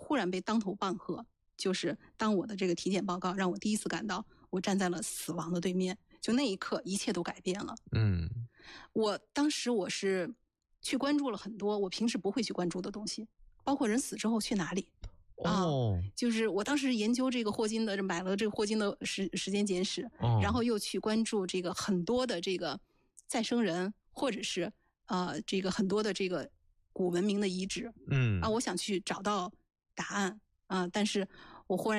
突然被当头棒喝，就是当我的这个体检报告让我第一次感到我站在了死亡的对面，就那一刻一切都改变了。当时我是去关注了很多我平时不会去关注的东西，包括人死之后去哪里。就是我当时研究这个霍金的，买了这个霍金的时间简史，然后又去关注这个很多的这个再生人，或者是这个很多的这个古文明的遗址。我想去找到答案但是我忽然